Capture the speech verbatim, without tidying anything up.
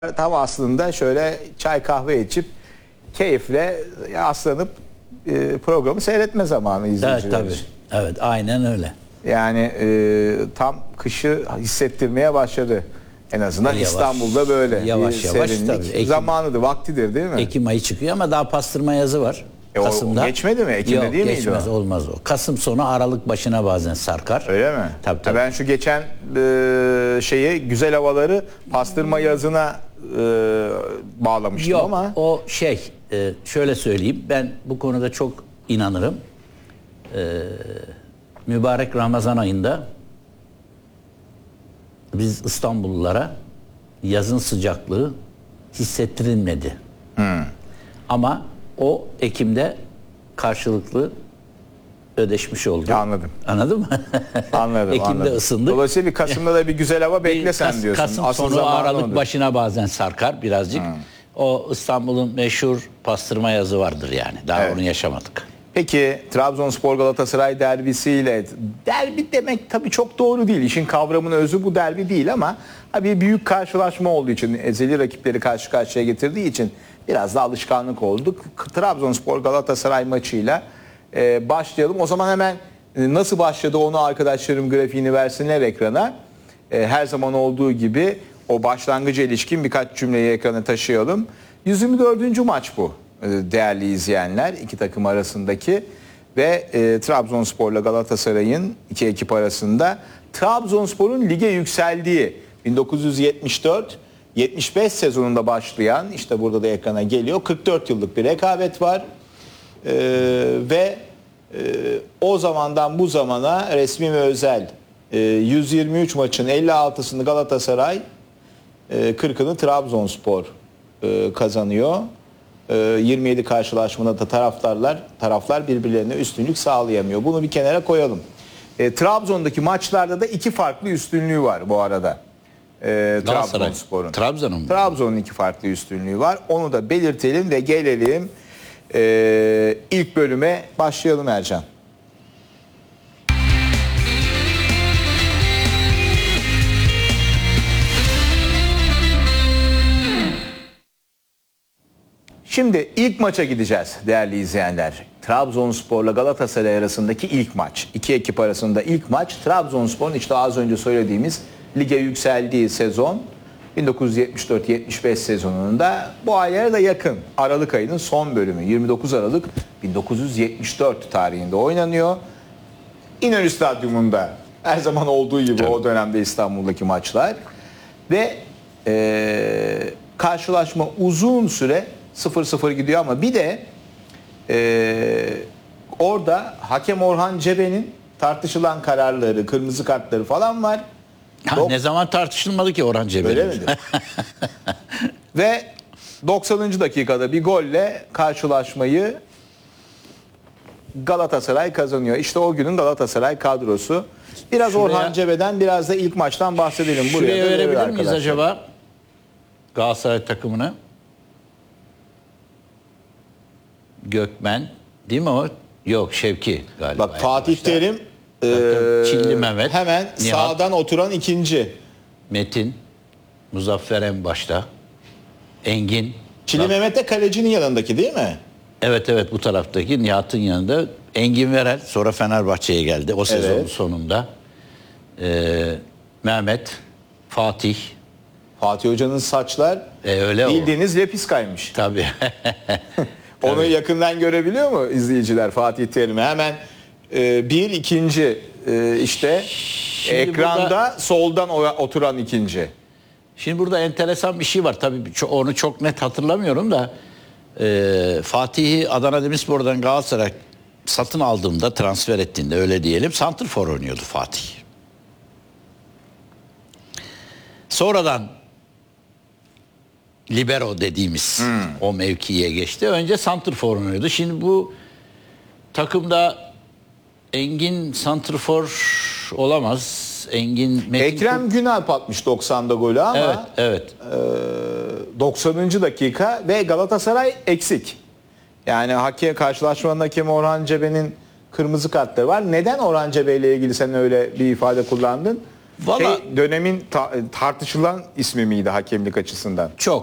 Tam aslında şöyle çay kahve içip keyifle aslanıp e, programı seyretme zamanı izleyiciler Evet için. tabii. Evet, aynen öyle. Yani e, tam kışı hissettirmeye başladı. En azından Yavaş, İstanbul'da böyle yavaş bir yavaş serinlik tabii. Ekim- zamanıdır, vaktidir değil mi? Ekim ayı çıkıyor ama daha pastırma yazı var. E o- Kasım'da. o geçmedi mi? Ekim'de Yok, değil miydi geçmez, o? olmaz o. Kasım sonu Aralık başına bazen sarkar. Öyle mi? Tabii, tabii. Ha, ben şu geçen e, şeyi güzel havaları pastırma yazına e, bağlamıştım Yok, ama. o şey e, şöyle söyleyeyim, ben bu konuda çok inanırım. E, mübarek Ramazan ayında biz İstanbullulara yazın sıcaklığı hissettirilmedi. Hmm. Ama o Ekim'de karşılıklı ödeşmiş oldu. Anladım. Anladın mı? Anladım. Ekim'de anladım. ısındık. Dolayısıyla bir Kasım'da da bir güzel hava beklesen Kas- diyorsun. Kasım Asıl sonu zamanı Aralık odur. başına bazen sarkar birazcık. Hmm. O İstanbul'un meşhur pastırma yazı vardır yani. Daha Evet. onu yaşamadık. Peki Trabzonspor Galatasaray derbisiyle, derbi demek tabii çok doğru değil. İşin kavramının özü bu derbi değil ama bir büyük karşılaşma olduğu için, ezeli rakipleri karşı karşıya getirdiği için biraz da alışkanlık olduk. Trabzonspor Galatasaray maçıyla e, başlayalım. O zaman hemen e, nasıl başladı onu arkadaşlarım grafiğini versinler ekrana. E, her zaman olduğu gibi o başlangıca ilişkin birkaç cümleyi ekrana taşıyalım. yüz yirmi dördüncü maç bu değerli izleyenler, iki takım arasındaki ve e, Trabzonspor'la Galatasaray'ın iki ekip arasında Trabzonspor'un lige yükseldiği bin dokuz yüz yetmiş dört yetmiş beş sezonunda başlayan, işte burada da ekrana geliyor, kırk dört yıllık bir rekabet var e, ve e, o zamandan bu zamana resmi ve özel e, yüz yirmi üç maçın elli altısını Galatasaray, e, kırkını Trabzonspor e, kazanıyor. yirmi yedi karşılaşmada da taraftarlar taraflar birbirlerine üstünlük sağlayamıyor. Bunu bir kenara koyalım. E, Trabzon'daki maçlarda da iki farklı üstünlüğü var bu arada. E, Trabzonspor'un. Trabzon'un. Trabzon'un iki farklı üstünlüğü var. Onu da belirtelim ve gelelim e, ilk bölüme başlayalım Ercan. Şimdi ilk maça gideceğiz değerli izleyenler. Trabzonspor'la Galatasaray arasındaki ilk maç. İki ekip arasında ilk maç. Trabzonspor'un işte az önce söylediğimiz lige yükseldiği sezon bin dokuz yüz yetmiş dört yetmiş beş sezonunda, bu aylara da yakın. Aralık ayının son bölümü yirmi dokuz Aralık bin dokuz yüz yetmiş dört tarihinde oynanıyor. İnönü Stadyumunda her zaman olduğu gibi, evet, o dönemde İstanbul'daki maçlar. Ve ee, karşılaşma uzun süre sıfır sıfır gidiyor ama bir de e, orada hakem Orhan Cebe'nin tartışılan kararları, kırmızı kartları falan var. Ha, Dok- ne zaman tartışılmadı ki Orhan Cebe'nin? Öyle midir? Ve doksanıncı dakikada bir golle karşılaşmayı Galatasaray kazanıyor. İşte o günün Galatasaray kadrosu. Biraz Şuraya, Orhan Cebe'den, biraz da ilk maçtan bahsedelim. Buraya şuraya da verebilir miyiz arkadaşlar acaba Galatasaray takımını? Gökmen değil mi o? Yok, Şevki galiba. Bak Fatih başta. Terim, Bakın, e, Çilli Mehmet, hemen Nihat, sağdan oturan ikinci. Metin, Muzaffer en başta, Engin. Çilli Bak, Mehmet de kalecinin yanındaki değil mi? evet evet, bu taraftaki Nihat'ın yanında. Engin Verel sonra Fenerbahçe'ye geldi o sezonun Evet. sonunda. Ee, Mehmet, Fatih. Fatih Hoca'nın saçlar E, öyle bildiğiniz lepiskaymış. Tabii. Onu yakından görebiliyor mu izleyiciler Fatih Terim'i? Hemen e, bir ikinci e, işte Şimdi ekranda burada, soldan oturan ikinci. Şimdi burada enteresan bir şey var. Tabii onu çok net hatırlamıyorum da e, Fatih'i Adana Demirspor'dan Galatasaray satın aldığında, transfer ettiğinde öyle diyelim, santrfor oynuyordu Fatih. Sonradan libero dediğimiz hmm. o mevkiye geçti. Önce santrfor oynuyordu. Şimdi bu takımda Engin santrfor olamaz. Engin Metin Ekrem Kurt... Günalp atmış doksanda golü ama evet, evet. E, doksanıncı dakika ve Galatasaray eksik. Yani hakem, karşılaşmanın hakemi Orhan Cebe'nin kırmızı kartları var. Neden Orhan Cebe ile ilgili sen öyle bir ifade kullandın? Valla Şey, dönemin ta- tartışılan ismi miydi hakemlik açısından? çok.